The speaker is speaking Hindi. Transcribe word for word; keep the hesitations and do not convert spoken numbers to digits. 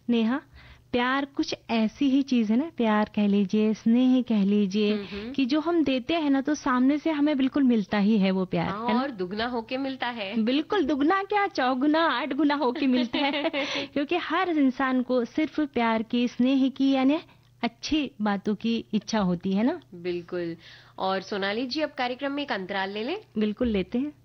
नेहा, प्यार कुछ ऐसी ही चीज है ना, प्यार कह लीजिए, स्नेह कह लीजिए, हम्म। कि जो हम देते हैं ना तो सामने से हमें बिल्कुल मिलता ही है वो प्यार, हाँ, है ना? और दुगना होके मिलता है। बिल्कुल, दुगना क्या, चौगुना आठ गुना होके मिलता है क्योंकि हर इंसान को सिर्फ प्यार की, स्नेह की, यानी अच्छी बातों की इच्छा होती है ना। बिल्कुल। और सोनाली जी, अब कार्यक्रम में एक अंतराल ले लें। बिल्कुल लेते हैं।